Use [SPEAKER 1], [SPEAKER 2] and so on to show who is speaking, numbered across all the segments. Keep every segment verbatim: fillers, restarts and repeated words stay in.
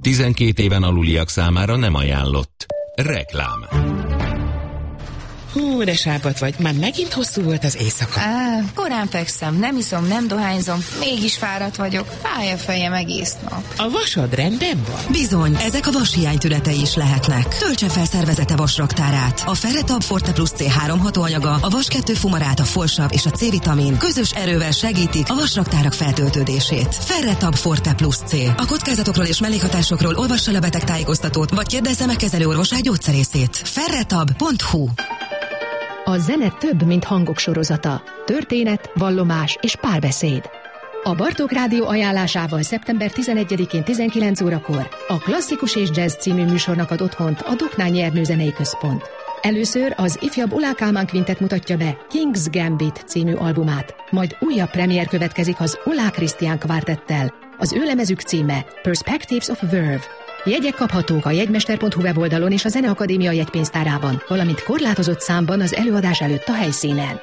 [SPEAKER 1] tizenkét éven aluliak számára nem ajánlott. Reklám.
[SPEAKER 2] Hú, de sápat vagy. Már megint hosszú volt az éjszaka.
[SPEAKER 3] Á, korán fekszem, nem iszom, nem dohányzom, mégis fáradt vagyok. Fáj a fejem egész nap.
[SPEAKER 2] A vasad rendben van?
[SPEAKER 4] Bizony, ezek a vashiány tünetei is lehetnek. Töltse fel szervezete vasraktárát. A Ferretab Forte Plus cé három hatóanyaga, a vas kettő fumarát, a folsav és a C-vitamin közös erővel segítik a vasraktárak feltöltődését. Ferretab Forte Plus C. A kockázatokról és mellékhatásokról olvassa le betegtájékoztatót, vagy kérdezze meg kezelőorvosát, gyógyszerészét. ferretab pont hu.
[SPEAKER 5] A zene több, mint hangok sorozata. Történet, vallomás és párbeszéd. A Bartók Rádió ajánlásával szeptember tizenegyedikén tizenkilenc órakor a Klasszikus és Jazz című műsornak ad otthont a Doknány Ernő Zenei Központ. Először az ifjabb Ullá Kálmán Quintet mutatja be King's Gambit című albumát, majd újabb premier következik az Ullá Krisztián Kvártettel. Az ő lemezük címe Perspectives of Verve. Jegyek kaphatók a jegymester pont hu weboldalon és a Zeneakadémia jegypénztárában, valamint korlátozott számban az előadás előtt a helyszínen.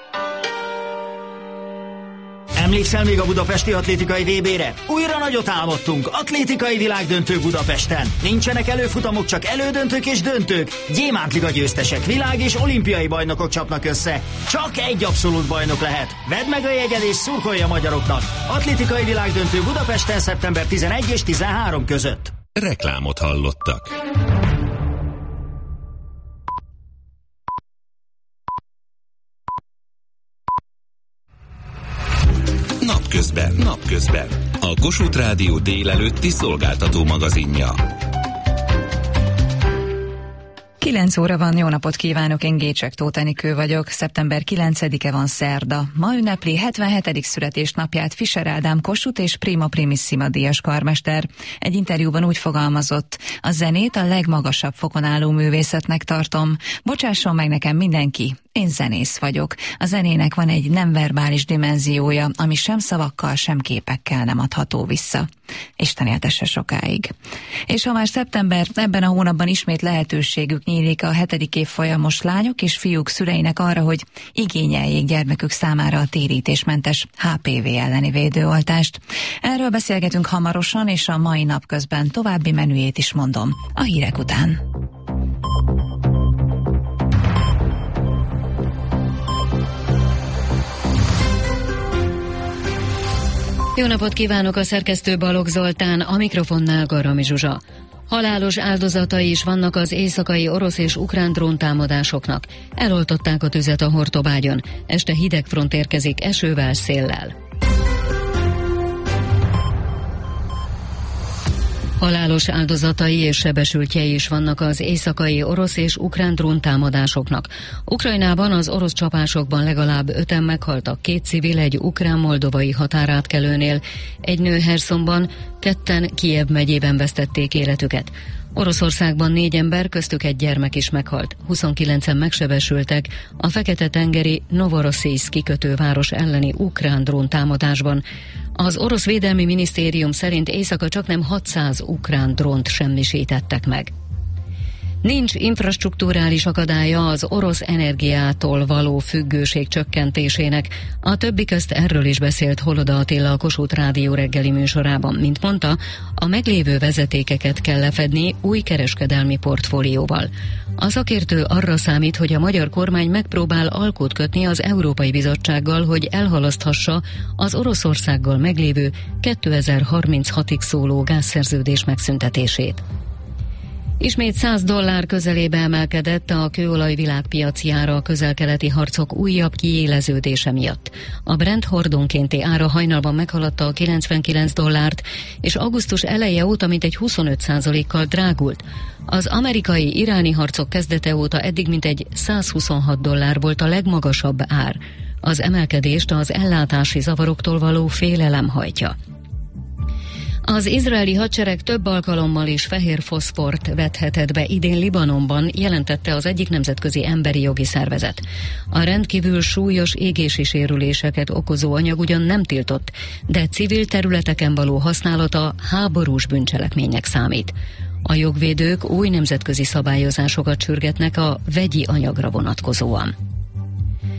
[SPEAKER 6] Emlékszel még a budapesti atlétikai vé bére? Újra nagyot álmodtunk, atlétikai világdöntő Budapesten. Nincsenek előfutamok, csak elődöntők és döntők. Gyémántliga győztesek, világ és olimpiai bajnokok csapnak össze. Csak egy abszolút bajnok lehet. Vedd meg a jegyed és szurkolj a magyaroknak. Atlétikai világdöntő Budapesten szeptember tizenegy és tizenhárom között.
[SPEAKER 1] Reklámot hallottak. Napközben, napközben. A Kossuth Rádió délelőtti szolgáltató magazinja.
[SPEAKER 7] kilenc óra van, jó napot kívánok, én Gécsek Tóth Enikő vagyok. szeptember kilencedike van, szerda. Ma ünnepli hetvenhetedik születésnapját Fischer Ádám Kossuth és Prima Primissima díjas karmester. Egy interjúban úgy fogalmazott: a zenét a legmagasabb fokon álló művészetnek tartom. Bocsásson meg nekem mindenki, én zenész vagyok. A zenének van egy nem verbális dimenziója, ami sem szavakkal, sem képekkel nem adható vissza. Isten éltesse sokáig. És ha már szeptember, ebben a hónapban ismét lehetőségük nyílik a hetedik évfolyamos lányok és fiúk szüleinek arra, hogy igényeljék gyermekük számára a térítésmentes há pé vé elleni védőoltást. Erről beszélgetünk hamarosan, és a mai nap közben további menüjét is mondom a hírek után.
[SPEAKER 8] Jó napot kívánok, a szerkesztő Balogh Zoltán, a mikrofonnál Garami Zsuzsa. Halálos áldozatai is vannak az éjszakai orosz és ukrán dróntámadásoknak. Eloltották a tüzet a Hortobágyon. Este hideg front érkezik esővel, széllel. Halálos áldozatai és sebesültjei is vannak az éjszakai orosz és ukrán dróntámadásoknak. Ukrajnában az orosz csapásokban legalább öten meghaltak, két civil egy ukrán-moldovai határátkelőnél, egy nő Hersonban, ketten Kijev megyében vesztették életüket. Oroszországban négy ember, köztük egy gyermek is meghalt, huszonkilencen megsebesültek a Fekete-tengeri Novorossiyszk kikötőváros elleni ukrán dróntámadásban. Az orosz védelmi minisztérium szerint éjszaka csaknem hatszáz ukrán drónt semmisítettek meg. Nincs infrastrukturális akadálya az orosz energiától való függőség csökkentésének. A többi közt erről is beszélt Holoda Attila a Kossuth Rádió reggeli műsorában. Mint mondta, a meglévő vezetékeket kell lefedni új kereskedelmi portfólióval. A szakértő arra számít, hogy a magyar kormány megpróbál alkut kötni az Európai Bizottsággal, hogy elhalaszthassa az Oroszországgal meglévő kétezer-harminchatig szóló gázszerződés megszüntetését. Ismét száz dollár közelébe emelkedett a kőolaj világpiaci ára a közel-keleti harcok újabb kiéleződése miatt. A Brent hordonkénti ára hajnalban meghaladta a kilencvenkilenc dollárt, és augusztus eleje óta mintegy huszonöt százalékkal drágult. Az amerikai-iráni harcok kezdete óta eddig mintegy százhuszonhat dollár volt a legmagasabb ár. Az emelkedést az ellátási zavaroktól való félelem hajtja. Az izraeli hadsereg több alkalommal is fehér foszfort vethetett be idén Libanonban, jelentette az egyik nemzetközi emberi jogi szervezet. A rendkívül súlyos égési sérüléseket okozó anyag ugyan nem tiltott, de civil területeken való használata háborús bűncselekménynek számít. A jogvédők új nemzetközi szabályozásokat sürgetnek a vegyi anyagra vonatkozóan.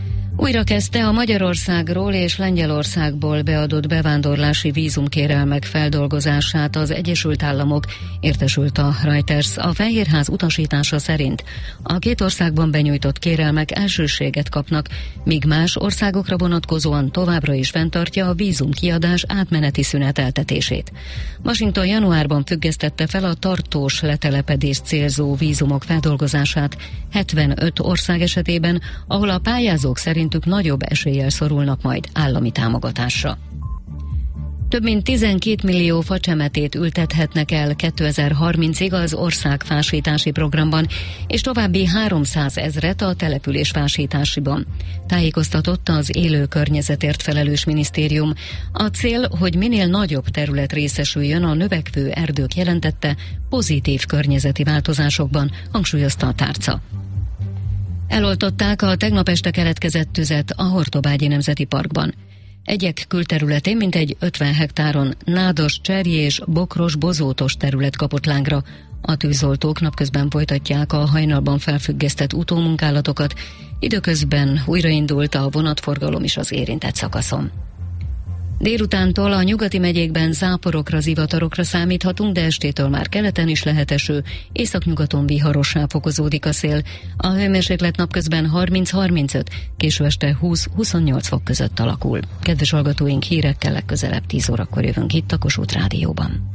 [SPEAKER 8] Újra kezdte a Magyarországról és Lengyelországból beadott bevándorlási vízumkérelmek feldolgozását az Egyesült Államok, értesült a Reuters. A Fehérház utasítása szerint a két országban benyújtott kérelmek elsőséget kapnak, míg más országokra vonatkozóan továbbra is fenntartja a vízumkiadás átmeneti szüneteltetését. Washington januárban függesztette fel a tartós letelepedés célzó vízumok feldolgozását hetvenöt ország esetében, ahol a pályázók szerintük nagyobb eséllyel szorulnak majd állami támogatásra. Több mint tizenkét millió facsemetét ültethetnek el kétezer-harmincig az országfásítási programban, és további háromszázezret a településfásításiban. Tájékoztatott az Élő Környezetért felelős minisztérium. A cél, hogy minél nagyobb terület részesüljön a növekvő erdők jelentette pozitív környezeti változásokban, hangsúlyozta a tárca. Eloltották a tegnap este keletkezett tüzet a Hortobágyi Nemzeti Parkban. Egyek külterületén mintegy ötven hektáron nádas, cserjés, bokros, bozótos terület kapott lángra. A tűzoltók napközben folytatják a hajnalban felfüggesztett utómunkálatokat, időközben újraindult a vonatforgalom is az érintett szakaszon. Délutántól a nyugati megyékben záporokra, zivatarokra számíthatunk, de estétől már keleten is lehet eső, északnyugaton viharossá fokozódik a szél. A hőmérséklet napközben harminc-harmincöt, késő este húsz-huszonnyolc fok között alakul. Kedves hallgatóink, hírekkel legközelebb tíz órakor jövünk itt a Kossuth Rádióban.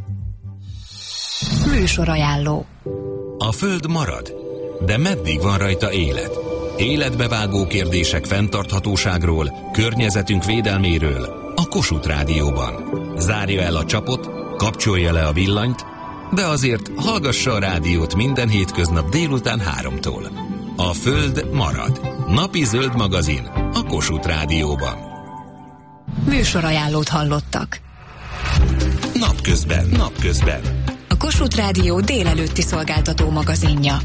[SPEAKER 9] Műsorajánló.
[SPEAKER 1] A Föld marad, de meddig van rajta élet? Életbevágó kérdések fenntarthatóságról, környezetünk védelméről, a Kossuth Rádióban. Zárja el a csapot, kapcsolja le a villanyt, de azért hallgassa a rádiót minden hétköznap délután háromtól. A Föld marad. Napi zöld magazin a Kossuth Rádióban.
[SPEAKER 9] Műsorajánlót hallottak.
[SPEAKER 1] Napközben, napközben.
[SPEAKER 9] A Kossuth Rádió délelőtti szolgáltató magazinja.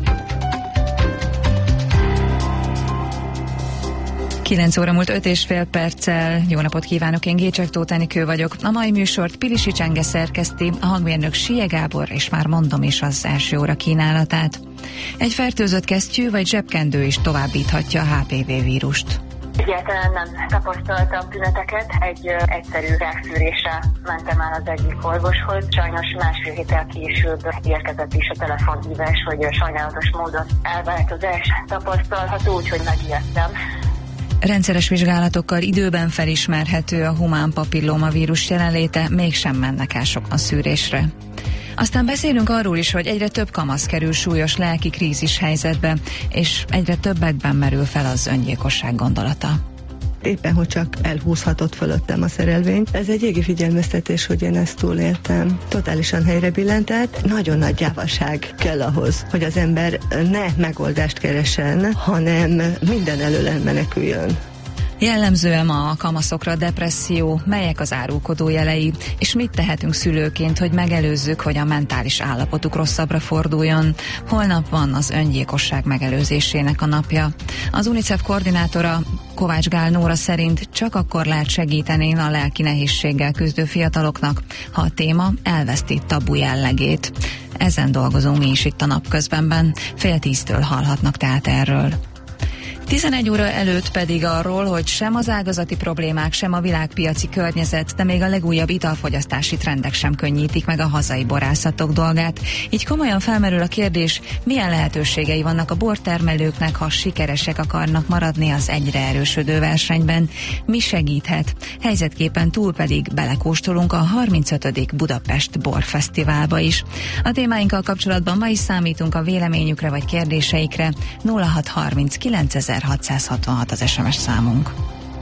[SPEAKER 7] kilenc óra múlt öt és fél perccel. Jó napot kívánok, én Gécsek Tóth Enikő vagyok. A mai műsort Pilisi Csenge szerkeszti, a hangmérnök Sie Gábor, és már mondom is az első óra kínálatát. Egy fertőzött kesztyű vagy zsebkendő is továbbíthatja a há pé vé vírust.
[SPEAKER 10] Egyáltalán nem tapasztaltam tüneteket, egy ö, egyszerű rákszűrésre mentem el az egyik orvoshoz. Sajnos másfél héttel később érkezett is a telefonhívás, hogy sajnálatos módon elváltozás tapasztalható, úgyhogy megijedtem.
[SPEAKER 7] Rendszeres vizsgálatokkal időben felismerhető a humán papillomavírus jelenléte, mégsem mennek el sokan szűrésre. Aztán beszélünk arról is, hogy egyre több kamasz kerül súlyos lelki krízis helyzetbe, és egyre többekben merül fel az öngyilkosság gondolata.
[SPEAKER 11] Éppen, hogy csak elhúzhatott fölöttem a szerelvény. Ez egy égi figyelmeztetés, hogy én ezt túléltem. Totálisan helyre billentett. Nagyon nagy gyávaság kell ahhoz, hogy az ember ne megoldást keresen, hanem minden elől meneküljön.
[SPEAKER 7] Jellemzően ma a kamaszokra a depresszió, melyek az árulkodó jelei, és mit tehetünk szülőként, hogy megelőzzük, hogy a mentális állapotuk rosszabbra forduljon. Holnap van az öngyilkosság megelőzésének a napja. Az UNICEF koordinátora Kovács Gál Nóra szerint csak akkor lehet segíteni a lelki nehézséggel küzdő fiataloknak, ha a téma elveszti tabu jellegét. Ezen dolgozunk mi is itt a napközbenben, fél tíztől hallhatnak tehát erről. tizenegy óra előtt pedig arról, hogy sem az ágazati problémák, sem a világpiaci környezet, de még a legújabb italfogyasztási trendek sem könnyítik meg a hazai borászatok dolgát. Így komolyan felmerül a kérdés, milyen lehetőségei vannak a bortermelőknek, ha sikeresek akarnak maradni az egyre erősödő versenyben. Mi segíthet? Helyzetképpen túl pedig belekóstolunk a harmincötödik Budapest Borfesztiválba is. A témáinkkal kapcsolatban ma is számítunk a véleményükre vagy kérdéseikre. nulla hat harminc kilencezer-hatszázhatvanhat az es em es számunk.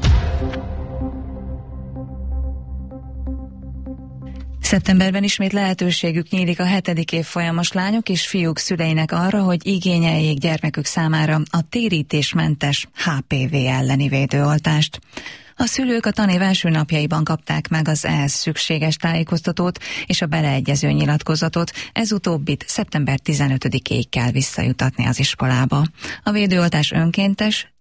[SPEAKER 7] Szeptemberben ismét lehetőségük nyílik a hetedik évfolyamos lányok és fiúk szüleinek arra, hogy igényeljék gyermekük számára a térítésmentes há pé vé elleni védőoltást. A szülők a tanév első napjaiban kapták meg az ehhez szükséges tájékoztatót és a beleegyező nyilatkozatot, ez utóbbit szeptember tizenötödikéig kell visszajutatni az iskolába. A védőoltás önkéntes,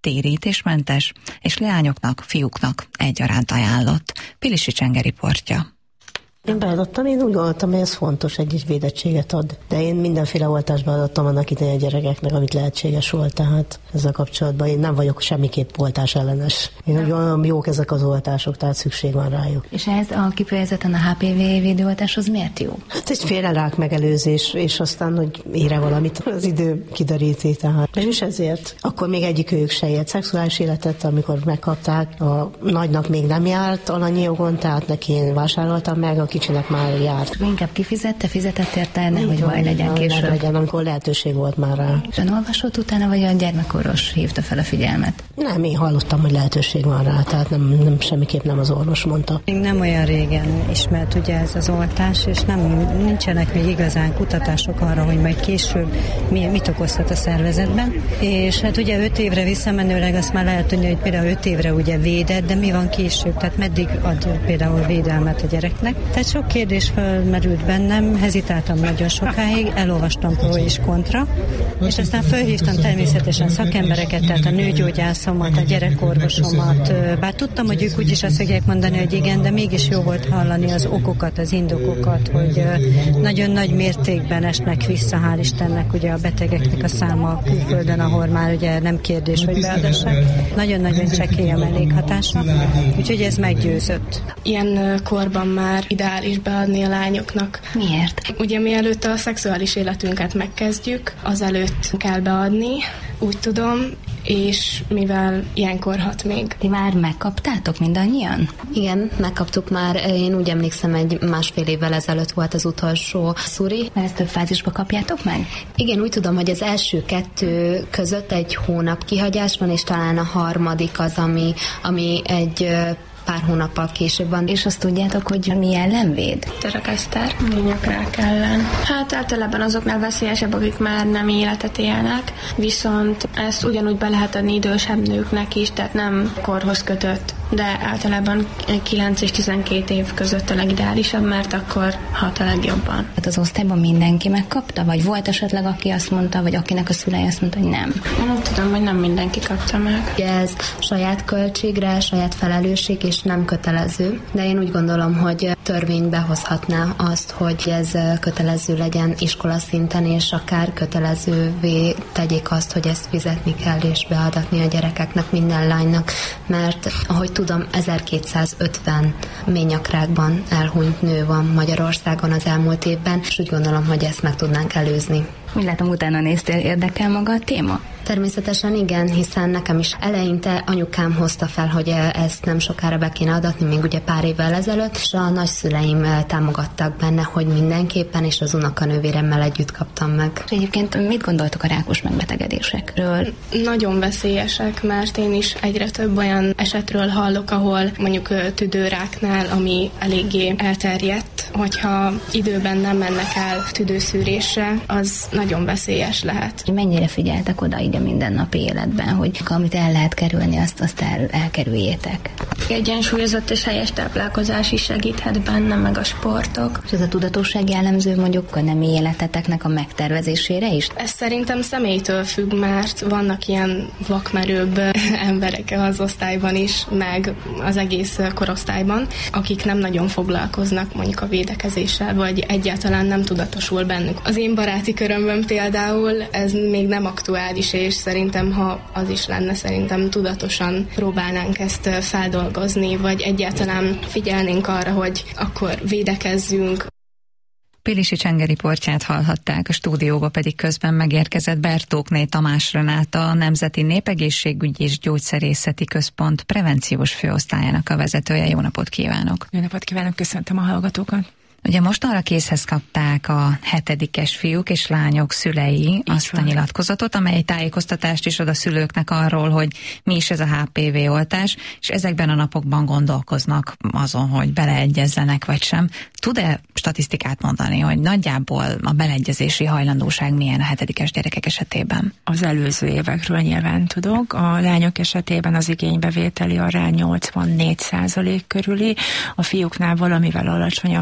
[SPEAKER 7] térítésmentes, és leányoknak, fiúknak egyaránt ajánlott. Pilisi Csenge riportja.
[SPEAKER 12] Én beadottam, én úgy gondoltam, hogy ez fontos, egy védettséget ad. De én mindenféle oltást beadottam annak idején a gyerekeknek, amit lehetséges volt, tehát ezzel kapcsolatban én nem vagyok semmiképp oltás ellenes. Én úgy gondolom, jók ezek az oltások, tehát szükség van rájuk.
[SPEAKER 3] És ez a kifejezetten a há pé vé védőoltáshoz miért jó?
[SPEAKER 12] Hát egy félrerák megelőzés, és aztán, hogy ére valamit az idő kideríti, tehát. És ezért akkor még egyik ők se élt szexuális életet, amikor megkapták, a nagynak még nem járt alanyi jogon, tehát neki én vásároltam meg, a kicsinek már járt.
[SPEAKER 3] Inkább kifizette, fizetett érte, nehogy baj legyen később.
[SPEAKER 12] Legyen, amikor lehetőség volt már rá.
[SPEAKER 3] Ön olvasott utána, vagy a gyermekorvos hívta fel a figyelmet?
[SPEAKER 12] Nem, én hallottam, hogy lehetőség van rá, tehát nem, nem semmiképp nem az orvos mondta.
[SPEAKER 13] Még nem olyan régen ismert ugye ez az oltás, és nem, nincsenek még igazán kutatások arra, hogy majd később mi, mit okozhat a szervezetben. És hát ugye öt évre visszamenőleg azt már lehet tudni, hogy például öt évre ugye védett, de mi van később, tehát meddig ad például védelmet a gyereknek. Tehát sok kérdés felmerült bennem, hezitáltam nagyon sokáig, elolvastam pro és kontra, és aztán felhívtam természetesen szakembereket, tehát a nőgyógyászomat, a gyerekorvosomat, bár tudtam, hogy ők úgyis azt fogják mondani, hogy igen, de mégis jó volt hallani az okokat, az indokokat, hogy nagyon nagy mértékben esnek vissza, hál' Istennek ugye a betegeknek a száma a külföldön, ahol már ugye nem kérdés, hogy beadassák. Nagyon-nagyon csekély a mellékhatása, úgyhogy ez meggyőzött.
[SPEAKER 14] Ilyen korban már ideális beadni a lányoknak.
[SPEAKER 3] Miért?
[SPEAKER 14] Ugye mielőtt a szexuális életünket megkezdjük, azelőtt kell beadni, úgy tudom, és mivel ilyenkor hat még.
[SPEAKER 3] Ti már megkaptátok mindannyian?
[SPEAKER 15] Igen, megkaptuk már. Én úgy emlékszem, egy másfél évvel ezelőtt volt az utolsó szuri.
[SPEAKER 3] Mert ezt több fázisba kapjátok meg?
[SPEAKER 15] Igen, úgy tudom, hogy az első kettő között egy hónap kihagyás van, és talán a harmadik az, ami, ami egy pár hónappal később van.
[SPEAKER 3] És azt tudjátok, hogy mi ellen véd?
[SPEAKER 14] Törökeszter, nyakrák ellen. Hát általában azoknál veszélyesebb, akik már nem életet élnek, viszont ezt ugyanúgy be lehet adni idősebb nőknek is, tehát nem korhoz kötött, de általában kilenc és tizenkét év között a legideálisabb, mert akkor hat a legjobban.
[SPEAKER 3] Hát az osztályban mindenki megkapta, vagy volt esetleg, aki azt mondta, vagy akinek a szülei azt mondta, hogy nem?
[SPEAKER 14] Én úgy tudom, hogy nem mindenki kapta meg.
[SPEAKER 15] Ugye ez saját költségre, saját felelősség, és nem kötelező, de én úgy gondolom, hogy törvény behozhatná azt, hogy ez kötelező legyen iskola szinten, és akár kötelezővé tegyék azt, hogy ezt fizetni kell, és beadatni a gyerekeknek, minden lánynak, mert ahogy tudom, ezerkétszázötven ményakrákban elhunyt nő van Magyarországon az elmúlt évben, és úgy gondolom, hogy ezt meg tudnánk előzni.
[SPEAKER 3] Úgy látom, utána néztél, érdekel maga a téma?
[SPEAKER 15] Természetesen igen, hiszen nekem is eleinte anyukám hozta fel, hogy ezt nem sokára be kéne adatni, még ugye pár évvel ezelőtt, és a nagyszüleim támogattak benne, hogy mindenképpen, és az unokanővéremmel együtt kaptam meg.
[SPEAKER 3] És egyébként mit gondoltok a rákos megbetegedésekről?
[SPEAKER 14] Nagyon veszélyesek, mert én is egyre több olyan esetről hallok, ahol mondjuk tüdőráknál, ami eléggé elterjedt, hogyha időben nem mennek el tüdőszűrésre, az nagyon veszélyes lehet.
[SPEAKER 3] Mennyire figyeltek oda így a mindennapi életben, hogy amit el lehet kerülni, azt, azt el, elkerüljétek?
[SPEAKER 14] Egyensúlyozott és helyes táplálkozás is segíthet benne, meg a sportok.
[SPEAKER 3] És ez a tudatosság jellemző mondjuk a nemi életeteknek a megtervezésére is?
[SPEAKER 14] Ez szerintem személytől függ, mert vannak ilyen vakmerőbb emberek az osztályban is, meg az egész korosztályban, akik nem nagyon foglalkoznak mondjuk a védekezéssel, vagy egyáltalán nem tudatosul bennük. Az én baráti körömben például ez még nem aktuális, és szerintem, ha az is lenne, szerintem tudatosan próbálnánk ezt feldolgozni, vagy egyáltalán figyelnénk arra, hogy akkor védekezzünk.
[SPEAKER 7] Pilisi Csenge riportját hallhatták, a stúdióba pedig közben megérkezett Bertókné Tamás Renáta, a Nemzeti Népegészségügyi és Gyógyszerészeti Központ prevenciós főosztályának a vezetője. Jó napot kívánok!
[SPEAKER 16] Jó napot kívánok, köszöntöm a hallgatókat!
[SPEAKER 7] Ugye most arra készhez kapták a hetedikes fiúk és lányok szülei Így azt van. a nyilatkozatot, amely tájékoztatást is ad a szülőknek arról, hogy mi is ez a há pé vé oltás, és ezekben a napokban gondolkoznak azon, hogy beleegyezzenek vagy sem. Tud-e statisztikát mondani, hogy nagyjából a beleegyezési hajlandóság milyen a hetedikes gyerekek esetében?
[SPEAKER 16] Az előző évekről nyilván tudok. A lányok esetében az igénybevételi arány nyolcvannégy százalék körüli, a fiúknál valamivel alacsonyabb, de hát az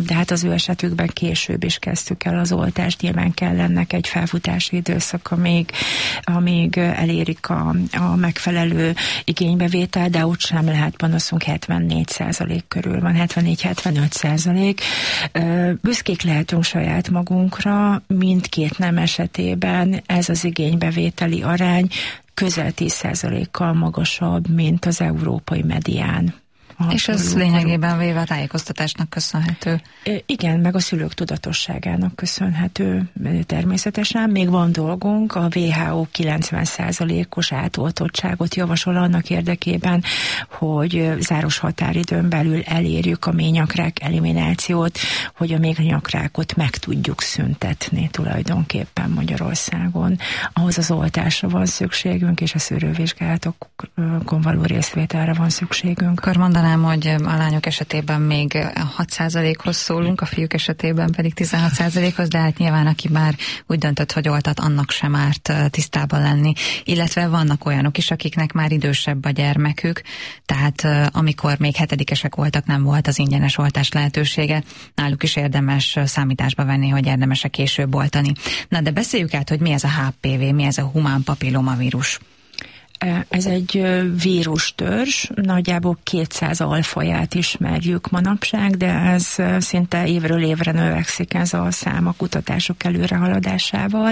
[SPEAKER 16] az ő esetükben később is kezdtük el az oltást, nyilván kell ennek egy felfutási időszak, amíg, amíg elérik a, a megfelelő igénybevétel, de ott sem lehet panaszunk, hetvennégy százalék körül van, hetvennégy-hetvenöt százalék. Büszkék lehetünk saját magunkra, mindkét nem esetében ez az igénybevételi arány közel tíz százalékkal magasabb, mint az európai medián.
[SPEAKER 7] És ez lényegében véve a tájékoztatásnak köszönhető.
[SPEAKER 16] Igen, meg a szülők tudatosságának köszönhető természetesen. Még van dolgunk, a vé há o kilencven százalékos átoltottságot javasol annak érdekében, hogy záros határidőn belül elérjük a méhnyakrák eliminációt, hogy a méhnyakrákot meg tudjuk szüntetni tulajdonképpen Magyarországon. Ahhoz az oltásra van szükségünk, és a szűrővizsgálatokon való részvételre van szükségünk.
[SPEAKER 7] Akkor mondanám, hogy a lányok esetében még hat százalékhoz szólunk, a fiúk esetében pedig tizenhat százalékhoz, de hát nyilván aki már úgy döntött, hogy oltat, annak sem árt tisztában lenni. Illetve vannak olyanok is, akiknek már idősebb a gyermekük, tehát amikor még hetedikesek voltak, nem volt az ingyenes oltás lehetősége, náluk is érdemes számításba venni, hogy érdemes-e később oltani. Na de beszéljük át, hogy mi ez a há pé vé, mi ez a humán papillomavírus.
[SPEAKER 16] Ez egy vírustörzs, nagyjából kétszáz alfaját ismerjük manapság, de ez szinte évről évre növekszik ez a szám a kutatások előrehaladásával.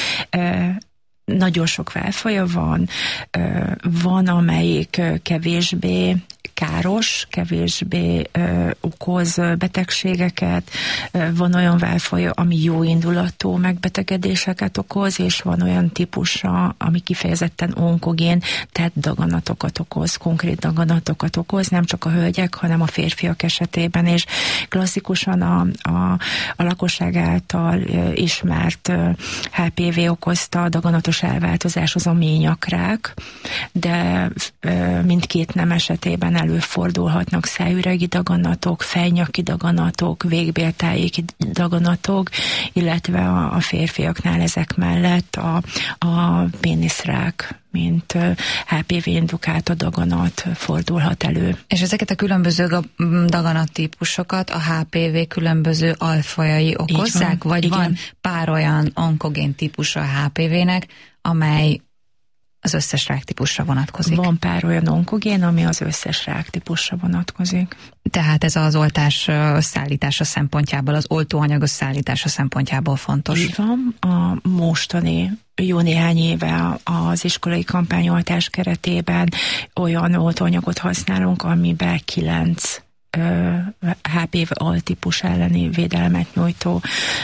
[SPEAKER 16] Nagyon sok válfaja van, van amelyik kevésbé káros, kevésbé ö, okoz betegségeket, ö, van olyan válfaja, ami jó indulatú megbetegedéseket okoz, és van olyan típusa, ami kifejezetten onkogén, tehát daganatokat okoz, konkrét daganatokat okoz, nem csak a hölgyek, hanem a férfiak esetében, és klasszikusan a, a, a lakosság által ö, ismert ö, há pé vé okozta a daganatos elváltozás az a méhnyakrák, de ö, mindkét nem esetében előfordulhatnak szájüregi daganatok, fejnyaki daganatok, végbéltájéki daganatok, illetve a, a férfiaknál ezek mellett a, a péniszrák, mint há pé vé-indukált daganat fordulhat elő.
[SPEAKER 7] És ezeket a különböző daganattípusokat a há pé vé különböző alfajai okozzák, van, vagy igen. Van pár olyan onkogén típusa a há pé vének, amely az összes ráktípusra vonatkozik?
[SPEAKER 16] Van pár olyan onkogén, ami az összes ráktípusra vonatkozik.
[SPEAKER 7] Tehát ez az oltás összeállítása szempontjából, az oltóanyag összeállítása szempontjából fontos.
[SPEAKER 16] Így van. A mostani jó néhány éve az iskolai kampányoltás keretében olyan oltóanyagot használunk, amiben kilenc há pé vé altípus elleni védelmet nyújtó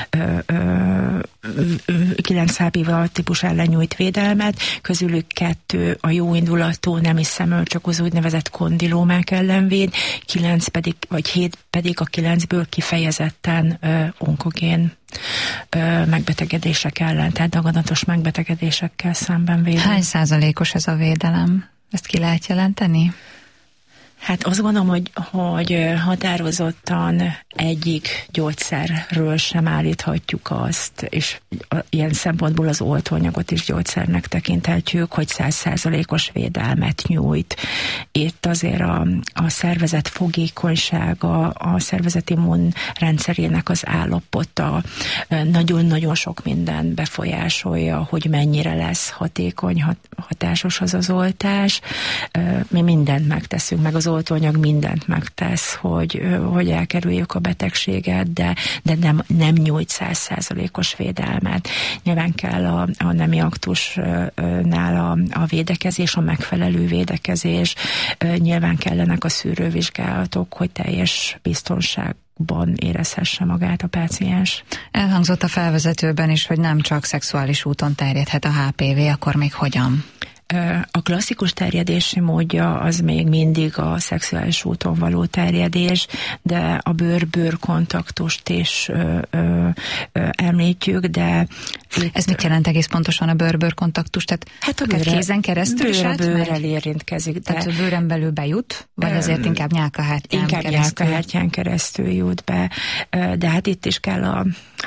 [SPEAKER 16] kilenc há pé vé altípus ellen nyújt védelmet, közülük kettő a jóindulatú nemi szemölcsokozó úgynevezett kondilómák ellen véd, kilenc pedig, vagy hét pedig a kilencből kifejezetten ö, onkogén ö, megbetegedések ellen, tehát daganatos megbetegedésekkel szemben véd.
[SPEAKER 7] Hány százalékos ez a védelem? Ezt ki lehet jelenteni?
[SPEAKER 16] Hát azt gondolom, hogy, hogy határozottan egyik gyógyszerről sem állíthatjuk azt, és ilyen szempontból az oltóanyagot is gyógyszernek tekinthetjük, hogy száz százalékos védelmet nyújt. Itt azért a, a szervezet fogékonysága, a szervezet immunrendszerének az állapota nagyon-nagyon sok minden befolyásolja, hogy mennyire lesz hatékony, hat, hatásos az az oltás. Mi mindent megteszünk, meg az oltóanyag mindent megtesz, hogy, hogy elkerüljük a betegséget, de, de nem, nem nyújt száz százalékos védelmet. Nyilván kell a, a nemi aktusnál a, a védekezés, a megfelelő védekezés, nyilván kellenek a szűrővizsgálatok, hogy teljes biztonságban érezhesse magát a páciens.
[SPEAKER 7] Elhangzott a felvezetőben is, hogy nem csak szexuális úton terjedhet a há pé vé, akkor még hogyan?
[SPEAKER 16] A klasszikus terjedési módja az még mindig a szexuális úton való terjedés, de a bőr-bőr kontaktust is ö, ö, ö, említjük, de...
[SPEAKER 7] Ez mit jelent egész pontosan a bőr-bőr kontaktus? Tehát hát a bőre, kézen keresztül is
[SPEAKER 16] bőrrel érintkezik. De
[SPEAKER 7] tehát a bőren belül bejut, vagy azért inkább nyálkahártyán
[SPEAKER 16] inkább
[SPEAKER 7] keresztül?
[SPEAKER 16] Inkább nyálkahártyán keresztül jut be, de hát itt is kell a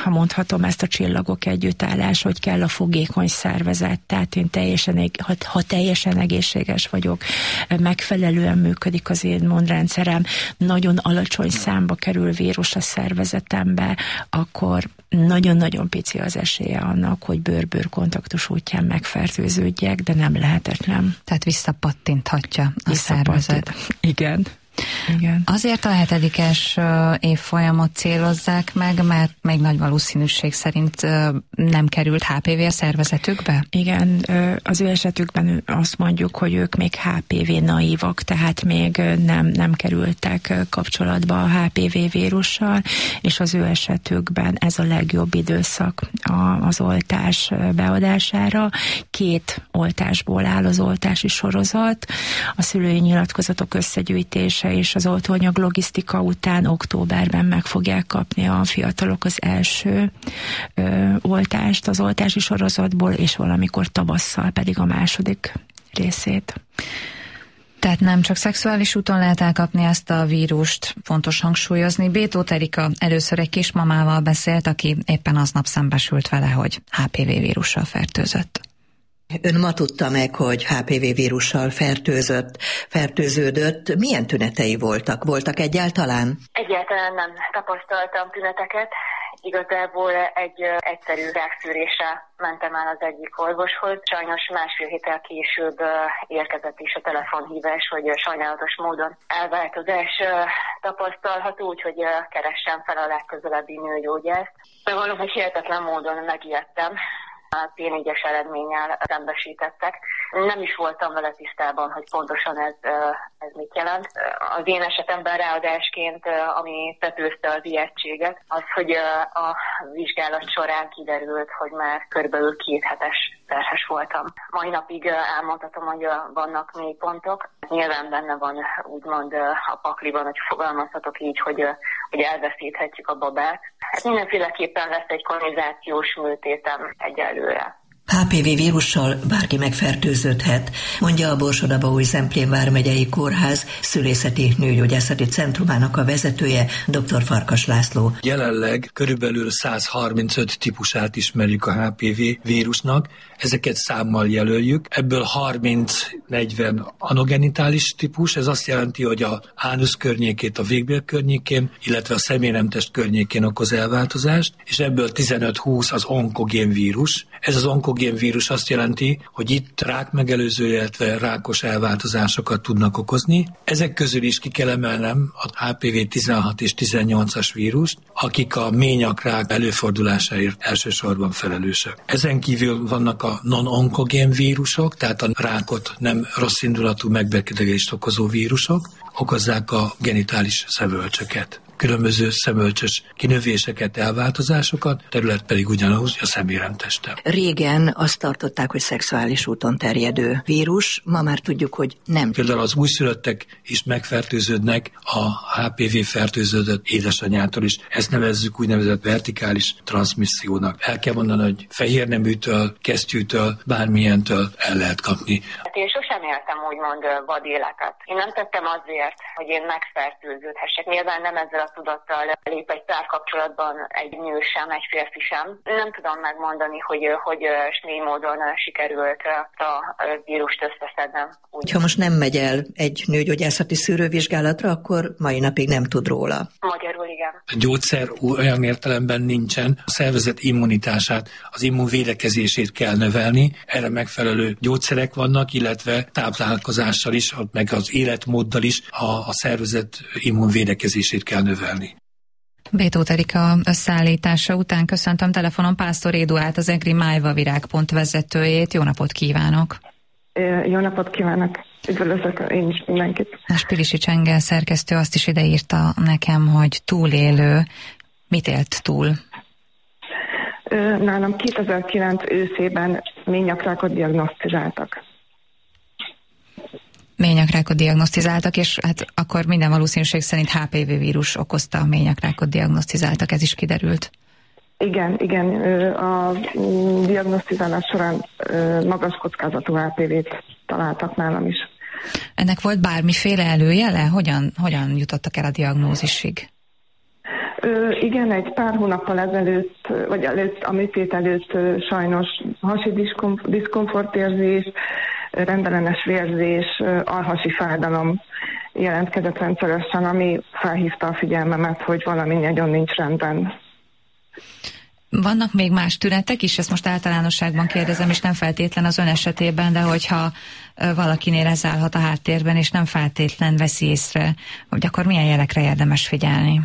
[SPEAKER 16] ha mondhatom ezt a csillagok együttállás, hogy kell a fogékony szervezet, tehát én teljesen, ha, ha teljesen egészséges vagyok, megfelelően működik az én immunrendszerem, nagyon alacsony számba kerül vírus a szervezetembe, akkor nagyon-nagyon pici az esélye annak, hogy bőr-bőr kontaktus útján megfertőződjek, de nem lehetetlen.
[SPEAKER 7] Tehát visszapattinthatja a szervezet.
[SPEAKER 16] Igen. Igen.
[SPEAKER 7] Azért a hetedikes évfolyamot célozzák meg, mert még nagy valószínűség szerint nem került há pé vé a szervezetükbe?
[SPEAKER 16] Igen, az ő esetükben azt mondjuk, hogy ők még há pé vé naívak, tehát még nem, nem kerültek kapcsolatba a há pé vé vírussal, és az ő esetükben ez a legjobb időszak az oltás beadására. Két oltásból áll az oltási sorozat, a szülői nyilatkozatok összegyűjtése és az oltóanyag logisztika után októberben meg fogják kapni a fiatalok az első ö, oltást az oltási sorozatból, és valamikor tavasszal pedig a második részét.
[SPEAKER 7] Tehát nem csak szexuális úton lehet elkapni ezt a vírust, fontos hangsúlyozni. Bétóth Erika először egy kismamával beszélt, aki éppen aznap szembesült vele, hogy há pé vé vírussal fertőzött.
[SPEAKER 17] Ön ma tudta meg, hogy há pé vé vírussal fertőzött, fertőződött. Milyen tünetei voltak? Voltak egyáltalán?
[SPEAKER 10] Egyáltalán nem tapasztaltam tüneteket. Igazából egy egyszerű rákszűrésre mentem el az egyik orvoshoz. Sajnos másfél héttel később érkezett is a telefonhívás, hogy sajnálatos módon elváltozás tapasztalható, úgyhogy keressem fel a legközelebbi nőgyógyászt. De valami, hogy hihetetlen módon megijedtem. A té négyes eredménnyel szembesítettek. Nem is voltam vele tisztában, hogy pontosan ez, ez mit jelent. Az én esetemben ráadásként, ami tetőzte az ijegységet, az, hogy a vizsgálat során kiderült, hogy már körülbelül két hetes terhes voltam. Mai napig elmondhatom, hogy vannak mélypontok. Nyilván benne van úgymond a pakliban, hogy fogalmazhatok így, hogy, hogy elveszíthetjük a babát. Hát mindenféleképpen lesz egy konizációs műtétem egyelőre.
[SPEAKER 17] há pé vé vírussal bárki megfertőződhet, mondja a Borsod-Abaúj-Zemplén vármegyei kórház szülészeti nőgyógyászati centrumának a vezetője, dr. Farkas László.
[SPEAKER 18] Jelenleg körülbelül száz harmincöt típusát ismerjük a há pé vé vírusnak, ezeket számmal jelöljük. Ebből harminc-negyven anogenitális típus, ez azt jelenti, hogy a ánusz környékét a végbél környékén, illetve a személynemtest környékén okoz elváltozást, és ebből tizenöt-húsz az onkogén vírus. Ez az onkogén vírus azt jelenti, hogy itt rákmegelőző, illetve rákos elváltozásokat tudnak okozni. Ezek közül is ki kell emelnem a há pé vé tizenhat és tizennyolcas vírust, akik a ményakrák előfordulásáért elsősorban felelősek. Ezen kívül vannak a non-onkogén vírusok, tehát a rákot nem rosszindulatú megbetegedést okozó vírusok, okozzák a genitális szemölcsöket. Különböző szemölcsös kinövéseket, elváltozásokat, terület pedig ugyanúgy a szeméremtesten.
[SPEAKER 17] Régen azt tartották, hogy szexuális úton terjedő vírus, ma már tudjuk, hogy nem.
[SPEAKER 18] Például az újszülöttek is megfertőződnek a há pé vé fertőződött édesanyától is. Ezt nevezzük úgynevezett vertikális transzmissziónak. El kell mondani, hogy fehérneműtől, kesztyűtől, bármilyentől el lehet kapni.
[SPEAKER 10] Én sosem éltem úgymond vadéletet. Én nem tettem azért, hogy én megfertőződhessek. Nyilván nem ezzel a tudattal lép egy párkapcsolatban egy nő sem, egy férfi sem. Nem tudom megmondani, hogy, hogy smély módon sikerült a vírust összeszednem. Úgy.
[SPEAKER 17] Ha most nem megy el egy nőgyógyászati szűrővizsgálatra, akkor mai napig nem tud róla.
[SPEAKER 10] Magyarul igen.
[SPEAKER 18] A gyógyszer olyan értelemben nincsen. A szervezet immunitását, az immunvédekezését kell növelni. Erre megfelelő gyógyszerek vannak, illetve táplálkozással is, meg az életmóddal is a, a szervezet immunvédekezését kell növelni.
[SPEAKER 7] Bétóth Erika összeállítása után köszöntöm telefonon Pásztor Éduát, az egri májvavirág.pont vezetőjét. Jó napot kívánok!
[SPEAKER 19] Jó napot kívánok! Üdvözlök én is mindenkit!
[SPEAKER 7] A Spilisi Csengel szerkesztő azt is ideírta nekem, hogy túlélő. Mit élt túl?
[SPEAKER 19] Nálam kétezer-kilenc őszében ményakrákot diagnosztizáltak.
[SPEAKER 7] Ményakrákot diagnosztizáltak, és hát akkor minden valószínűség szerint há pé vé vírus okozta a ményakrákot diagnosztizáltak, ez is kiderült.
[SPEAKER 19] Igen, igen, a diagnosztizálás során magas kockázatú há pé vét találtak nálam is.
[SPEAKER 7] Ennek volt bármiféle előjele? Hogyan, hogyan jutottak el a diagnózisig?
[SPEAKER 19] Ö, igen, egy pár hónappal ezelőtt, vagy előtt, a műtét előtt sajnos hasi diszkomfortérzés, rendellenes vérzés, alhasi fájdalom jelentkezett rendszeresen, ami felhívta a figyelmemet, hogy valami nagyon nincs rendben.
[SPEAKER 7] Vannak még más tünetek is, ezt most általánosságban kérdezem, és nem feltétlen az ön esetében, de hogyha valakinél ez állhat a háttérben, és nem feltétlen veszi észre, hogy akkor milyen jelekre érdemes figyelni?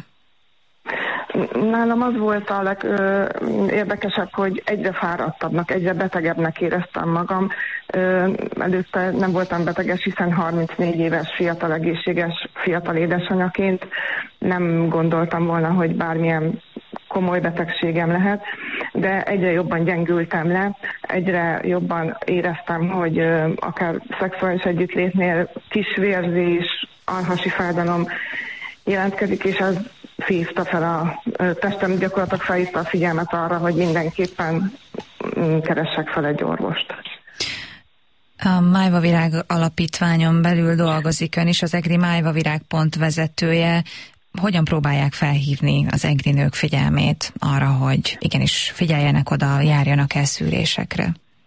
[SPEAKER 19] Nálam az volt a legérdekesebb, hogy egyre fáradtabbnak, egyre betegebbnek éreztem magam. Ö, előtte nem voltam beteges, hiszen harmincnégy éves fiatal egészséges fiatal édesanyaként nem gondoltam volna, hogy bármilyen komoly betegségem lehet, de egyre jobban gyengültem le, egyre jobban éreztem, hogy ö, akár szexuális együttlétnél kis vérzés, alhasi fájdalom jelentkezik, és ez hívta fel a testem, gyakorlatilag felhívta a figyelmet arra, hogy mindenképpen keressek fel egy orvost.
[SPEAKER 7] A Májva Virág Alapítványon belül dolgozik ön is, az egri Májva Virág pont vezetője. Hogyan próbálják felhívni az egri nők figyelmét arra, hogy igenis figyeljenek oda, járjanak el szűrésekre?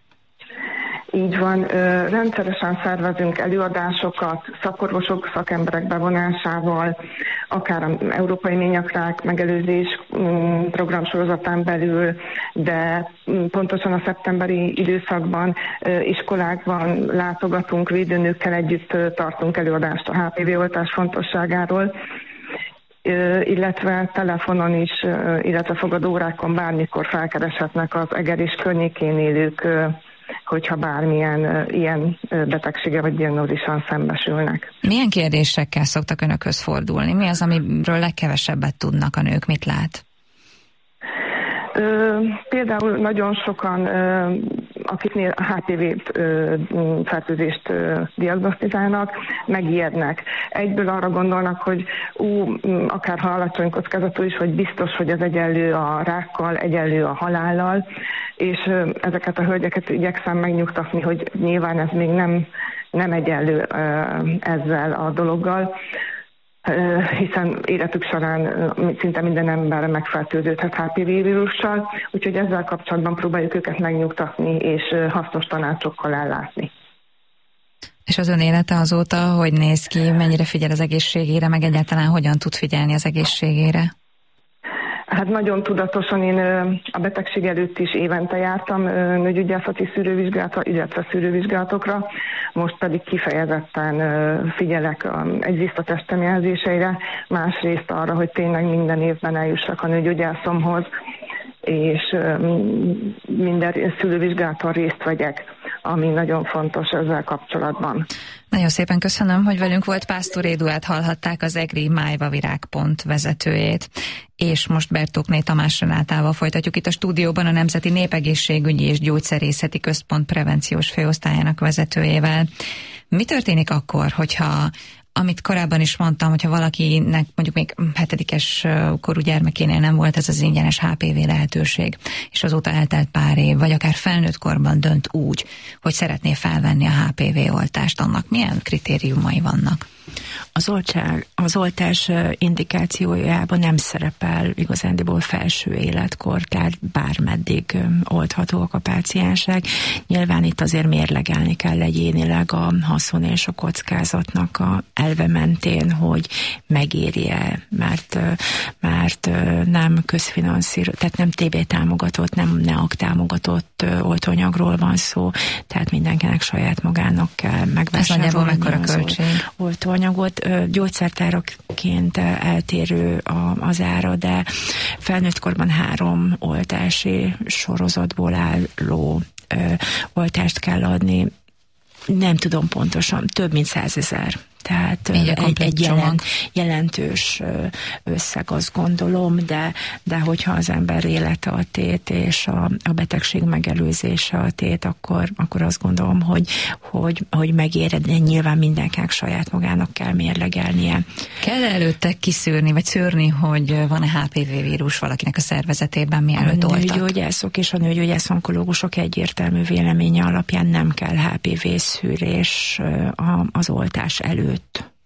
[SPEAKER 19] Így van, rendszeresen szervezünk előadásokat, szakorvosok, szakemberek bevonásával, akár az Európai Ményakrák megelőzés programsorozatán belül, de pontosan a szeptemberi időszakban iskolákban látogatunk, védőnőkkel együtt tartunk előadást a há pé vé oltás fontosságáról, illetve telefonon is, illetve fogadóórákon bármikor felkereshetnek az Eger és környékén élők, hogyha bármilyen uh, ilyen uh, betegsége vagy diagnózissal szembesülnek.
[SPEAKER 7] Milyen kérdésekkel szoktak önökhöz fordulni? Mi az, amiről legkevesebbet tudnak a nők? Mit lát?
[SPEAKER 19] Ö, például nagyon sokan, ö, akiknél a há pé vé ö, fertőzést ö, diagnosztizálnak, megijednek. Egyből arra gondolnak, hogy ú, akár ha alacsony kockázatú is, hogy biztos, hogy ez egyenlő a rákkal, egyenlő a halállal, és ö, ezeket a hölgyeket igyekszem megnyugtatni, hogy nyilván ez még nem, nem egyenlő ö, ezzel a dologgal, hiszen életük során szinte minden ember megfertőződhet há pé vé vírussal, úgyhogy ezzel kapcsolatban próbáljuk őket megnyugtatni és hasznos tanácsokkal ellátni.
[SPEAKER 7] És az ön élete azóta hogy néz ki, mennyire figyel az egészségére, meg egyáltalán hogyan tud figyelni az egészségére?
[SPEAKER 19] Hát nagyon tudatosan, én a betegség előtt is évente jártam nőgyógyászati szűrővizsgálatra, illetve szűrővizsgálatokra, most pedig kifejezetten figyelek egyrészt a testem jelzéseire, másrészt arra, hogy tényleg minden évben eljussak a nőgyógyászomhoz, és minden szűrővizsgálaton részt vegyek, ami nagyon fontos ezzel kapcsolatban.
[SPEAKER 7] Nagyon szépen köszönöm, hogy velünk volt. Pásztor Édouárd hallhatták, az egri Májva Virág pont vezetőjét. És most Bertókné Tamás Renátával folytatjuk itt a stúdióban a Nemzeti Népegészségügyi és Gyógyszerészeti Központ prevenciós főosztályának vezetőjével. Mi történik akkor, hogyha amit korábban is mondtam, hogyha valakinek mondjuk még hetedikes korú gyermekénél nem volt ez az ingyenes há pé vé lehetőség, és azóta eltelt pár év, vagy akár felnőtt korban dönt úgy, hogy szeretné felvenni a há pé vé oltást, annak milyen kritériumai vannak?
[SPEAKER 16] Az, oltság, az oltás indikációjában nem szerepel igazándiból felső életkor, tehát bármeddig olthatóak a páciensek. Nyilván itt azért mérlegelni kell egyénileg a haszon és a kockázatnak a elve mentén, hogy megéri-e, mert, mert nem közfinanszírozott, tehát nem té bé támogatott, nem en e á ká támogatott oltóanyagról van szó, tehát mindenkinek saját magának kell megvásárolni. Ez
[SPEAKER 7] mekkora költség?
[SPEAKER 16] Oltóanyagot, gyógyszertáraként eltérő az ára, de felnőttkorban három oltási sorozatból álló oltást kell adni. Nem tudom pontosan, több mint százezer. Tehát egy, egy jelent, jelentős összeg, azt gondolom, de, de hogyha az ember élete a tét és a, a betegség megelőzése a tét, akkor, akkor azt gondolom, hogy, hogy, hogy megéred, de nyilván mindenkinek saját magának kell mérlegelnie.
[SPEAKER 7] Kell előtte kiszűrni, vagy szűrni, hogy van-e há pé vé vírus valakinek a szervezetében, mielőtt oltak?
[SPEAKER 16] A nőgyógyászok és a nőgyógyász onkológusok egyértelmű véleménye alapján nem kell há pé vé szűrés az oltás előtt.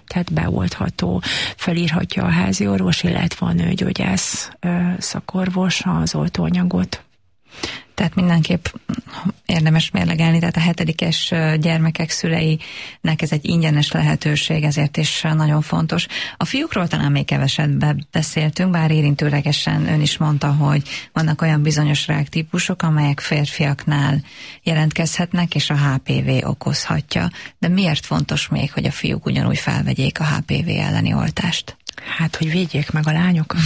[SPEAKER 16] tehát beoltható, felírhatja a házi orvos, illetve a nőgyógyász szakorvos az oltóanyagot.
[SPEAKER 7] Tehát mindenképp érdemes mérlegelni, tehát a hetedikes gyermekek szüleinek ez egy ingyenes lehetőség, ezért is nagyon fontos. A fiúkról talán még keveset beszéltünk, bár érintőlegesen ön is mondta, hogy vannak olyan bizonyos ráktípusok, amelyek férfiaknál jelentkezhetnek, és a há pé vé okozhatja. De miért fontos még, hogy a fiúk ugyanúgy felvegyék a há pé vé elleni oltást?
[SPEAKER 16] Hát, hogy védjék meg a lányokat.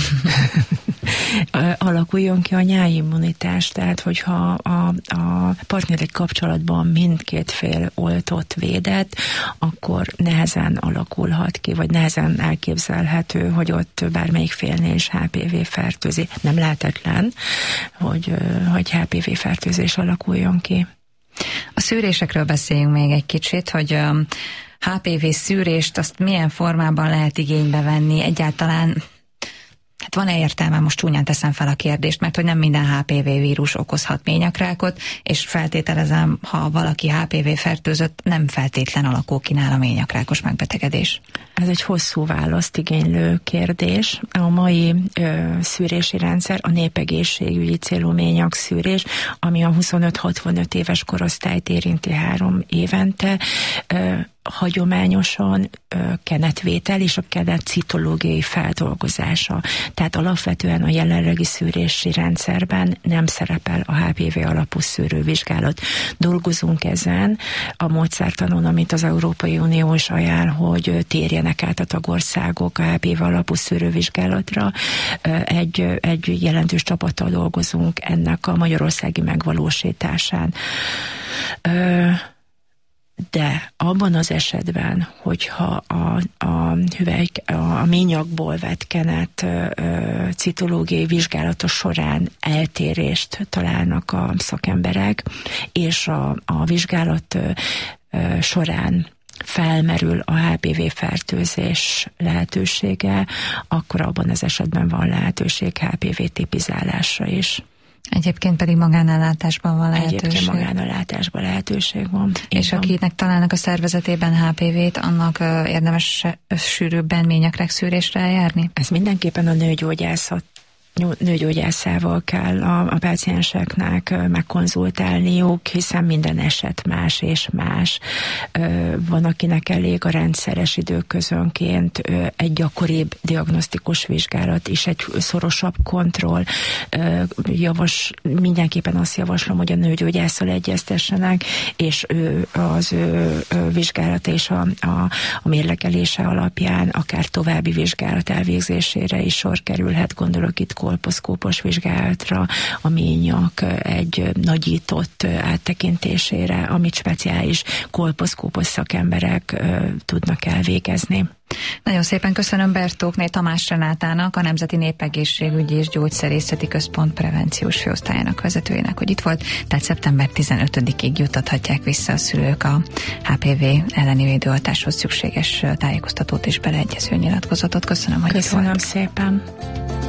[SPEAKER 16] Alakuljon ki a nyáimmunitás, tehát hogyha a, a partneri kapcsolatban mindkét fél oltott, védett, akkor nehezen alakulhat ki, vagy nehezen elképzelhető, hogy ott bármelyik félnél is há pé vé fertőzés. Nem lehetetlen, hogy, hogy há pé vé fertőzés alakuljon ki.
[SPEAKER 7] A szűrésekről beszéljünk még egy kicsit, hogy há pé vé szűrést azt milyen formában lehet igénybe venni, egyáltalán hát van-e értelme, most csúnyán teszem fel a kérdést, mert hogy nem minden há pé vé vírus okozhat ményakrákot, és feltételezem, ha valaki há pé vé fertőzött, nem feltétlen alakul ki nála ményakrákos megbetegedés.
[SPEAKER 16] Ez egy hosszú választ igénylő kérdés. A mai ö, szűrési rendszer a népegészségügyi célú ményakszűrés, ami a huszonöt-hatvanöt éves korosztályt érinti három évente, ö, hagyományosan ö, kenetvétel és a kenet citológiai feldolgozása. Tehát alapvetően a jelenlegi szűrési rendszerben nem szerepel a há pé vé alapú szűrővizsgálat. Dolgozunk ezen a módszertanon, amit az Európai Unió is ajánl, hogy térjenek át a tagországok a há pé vé alapú szűrővizsgálatra. Egy, egy jelentős csapattal dolgozunk ennek a magyarországi megvalósításán. Ö, De abban az esetben, hogyha a, a, hüvely, a ményakból vett kenet ö, citológiai vizsgálata során eltérést találnak a szakemberek, és a, a vizsgálat ö, ö, során felmerül a há pé vé fertőzés lehetősége, akkor abban az esetben van lehetőség há pé vé tipizálásra is.
[SPEAKER 7] Egyébként pedig magánellátásban van lehetőség.
[SPEAKER 16] Egyébként magánellátásban lehetőség van.
[SPEAKER 7] És van. Akinek találnak a szervezetében há pé vét, annak uh, érdemes sűrűbben ményakrák szűrésre eljárni?
[SPEAKER 16] Ez mindenképpen a nőgyógyászat nőgyógyászával kell a, a pácienseknek megkonzultálniuk, hiszen minden eset más és más. Van, akinek elég a rendszeres időközönként egy gyakoribb diagnosztikus vizsgálat és egy szorosabb kontroll. Javas, mindenképpen azt javaslom, hogy a nőgyógyásszal egyeztessenek, és ő, az ő vizsgálata és a, a, a mérlegelése alapján akár további vizsgálat elvégzésére is sor kerülhet, gondolok itt kolposzkópos vizsgálatra, a ményak egy nagyított áttekintésére, amit speciális kolposzkópos szakemberek uh, tudnak elvégezni.
[SPEAKER 7] Nagyon szépen köszönöm Bertókné Tamás Renátának, a Nemzeti Népegészségügyi és Gyógyszerészeti Központ prevenciós főosztályának vezetőjének, hogy itt volt, tehát szeptember tizenötödikéig juttathatják vissza a szülők a há pé vé elleni védőoltáshoz szükséges tájékoztatót és beleegyező nyilatkozatot. Köszönöm, hogy
[SPEAKER 16] Köszönöm
[SPEAKER 7] itt volt.
[SPEAKER 16] szépen.